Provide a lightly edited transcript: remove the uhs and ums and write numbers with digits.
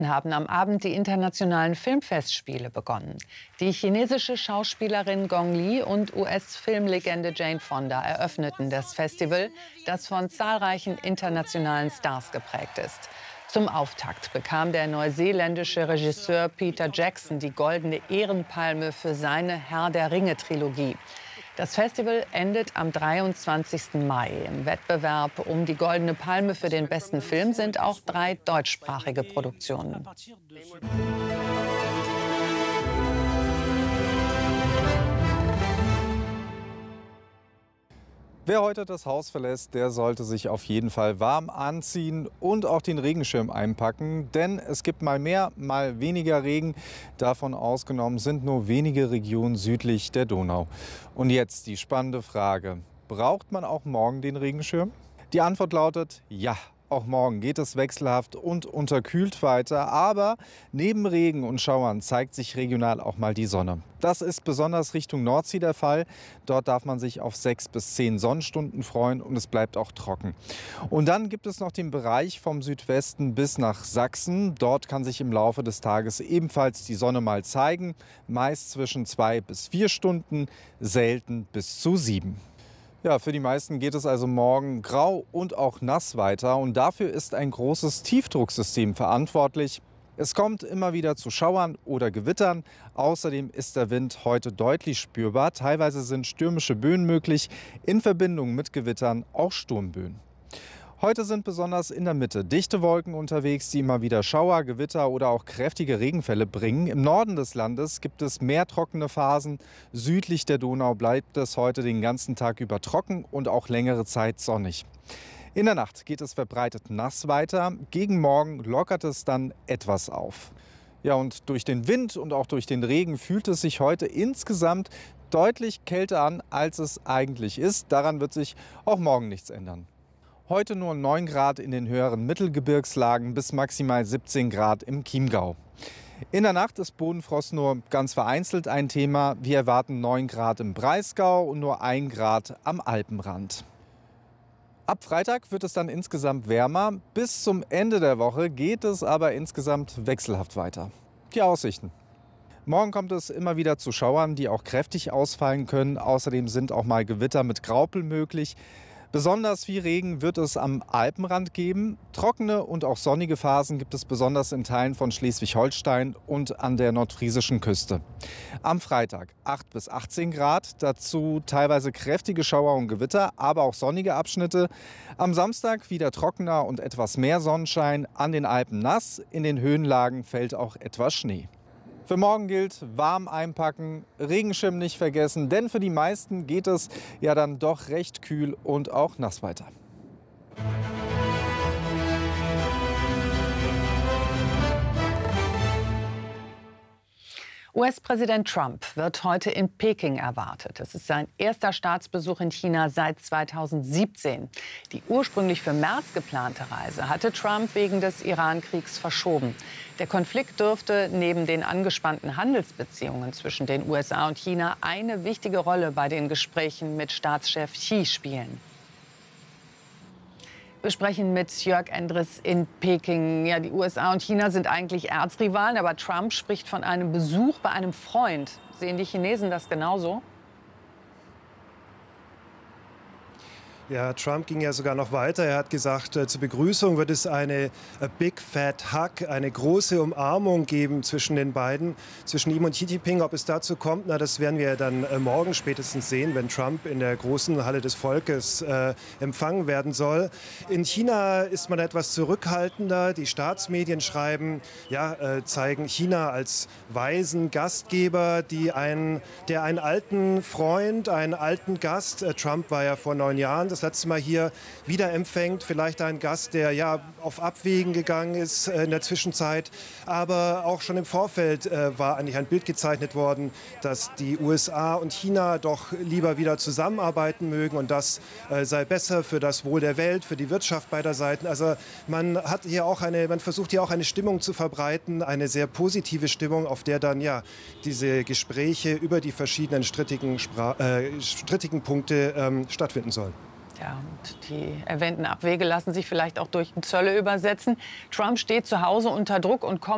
Haben am Abend die internationalen Filmfestspiele begonnen. Die chinesische Schauspielerin Gong Li und US-Filmlegende Jane Fonda eröffneten das Festival, das von zahlreichen internationalen Stars geprägt ist. Zum Auftakt bekam der neuseeländische Regisseur Peter Jackson die Goldene Ehrenpalme für seine Herr der Ringe-Trilogie. Das Festival endet am 23. Mai. Im Wettbewerb um die Goldene Palme für den besten Film sind auch 3 deutschsprachige Produktionen. Wer heute das Haus verlässt, der sollte sich auf jeden Fall warm anziehen und auch den Regenschirm einpacken. Denn es gibt mal mehr, mal weniger Regen. Davon ausgenommen sind nur wenige Regionen südlich der Donau. Und jetzt die spannende Frage: Braucht man auch morgen den Regenschirm? Die Antwort lautet ja. Auch morgen geht es wechselhaft und unterkühlt weiter. Aber neben Regen und Schauern zeigt sich regional auch mal die Sonne. Das ist besonders Richtung Nordsee der Fall. Dort darf man sich auf 6 bis 10 Sonnenstunden freuen und es bleibt auch trocken. Und dann gibt es noch den Bereich vom Südwesten bis nach Sachsen. Dort kann sich im Laufe des Tages ebenfalls die Sonne mal zeigen. Meist zwischen 2 bis 4 Stunden, selten bis zu 7. Ja, für die meisten geht es also morgen grau und auch nass weiter. Und dafür ist ein großes Tiefdrucksystem verantwortlich. Es kommt immer wieder zu Schauern oder Gewittern. Außerdem ist der Wind heute deutlich spürbar. Teilweise sind stürmische Böen möglich, in Verbindung mit Gewittern auch Sturmböen. Heute sind besonders in der Mitte dichte Wolken unterwegs, die immer wieder Schauer, Gewitter oder auch kräftige Regenfälle bringen. Im Norden des Landes gibt es mehr trockene Phasen. Südlich der Donau bleibt es heute den ganzen Tag über trocken und auch längere Zeit sonnig. In der Nacht geht es verbreitet nass weiter. Gegen Morgen lockert es dann etwas auf. Ja, und durch den Wind und auch durch den Regen fühlt es sich heute insgesamt deutlich kälter an, als es eigentlich ist. Daran wird sich auch morgen nichts ändern. Heute nur 9 Grad in den höheren Mittelgebirgslagen bis maximal 17 Grad im Chiemgau. In der Nacht ist Bodenfrost nur ganz vereinzelt ein Thema. Wir erwarten 9 Grad im Breisgau und nur 1 Grad am Alpenrand. Ab Freitag wird es dann insgesamt wärmer. Bis zum Ende der Woche geht es aber insgesamt wechselhaft weiter. Die Aussichten: Morgen kommt es immer wieder zu Schauern, die auch kräftig ausfallen können. Außerdem sind auch mal Gewitter mit Graupel möglich. Besonders viel Regen wird es am Alpenrand geben. Trockene und auch sonnige Phasen gibt es besonders in Teilen von Schleswig-Holstein und an der nordfriesischen Küste. Am Freitag 8 bis 18 Grad, dazu teilweise kräftige Schauer und Gewitter, aber auch sonnige Abschnitte. Am Samstag wieder trockener und etwas mehr Sonnenschein, an den Alpen nass, in den Höhenlagen fällt auch etwas Schnee. Für morgen gilt: warm einpacken, Regenschirm nicht vergessen, denn für die meisten geht es ja dann doch recht kühl und auch nass weiter. US-Präsident Trump wird heute in Peking erwartet. Es ist sein erster Staatsbesuch in China seit 2017. Die ursprünglich für März geplante Reise hatte Trump wegen des Iran-Kriegs verschoben. Der Konflikt dürfte neben den angespannten Handelsbeziehungen zwischen den USA und China eine wichtige Rolle bei den Gesprächen mit Staatschef Xi spielen. Wir sprechen mit Jörg Endres in Peking. Ja, die USA und China sind eigentlich Erzrivalen, aber Trump spricht von einem Besuch bei einem Freund. Sehen die Chinesen das genauso? Ja, Trump ging ja sogar noch weiter. Er hat gesagt, zur Begrüßung wird es eine Big Fat Hug, eine große Umarmung geben zwischen den beiden, zwischen ihm und Xi Jinping. Ob es dazu kommt, na, das werden wir dann morgen spätestens sehen, wenn Trump in der großen Halle des Volkes empfangen werden soll. In China ist man etwas zurückhaltender. Die Staatsmedien schreiben, ja, zeigen China als weisen Gastgeber, der einen alten Freund, einen alten Gast, Trump war ja vor 9 Jahren das letzte Mal hier, wieder empfängt. Vielleicht ein Gast, der ja auf Abwägen gegangen ist in der Zwischenzeit. Aber auch schon im Vorfeld war eigentlich ein Bild gezeichnet worden, dass die USA und China doch lieber wieder zusammenarbeiten mögen. Und das sei besser für das Wohl der Welt, für die Wirtschaft beider Seiten. Also man versucht hier auch eine Stimmung zu verbreiten, eine sehr positive Stimmung, auf der dann ja diese Gespräche über die verschiedenen strittigen Punkte stattfinden sollen. Ja, und die erwähnten Abwege lassen sich vielleicht auch durch Zölle übersetzen. Trump steht zu Hause unter Druck und kommt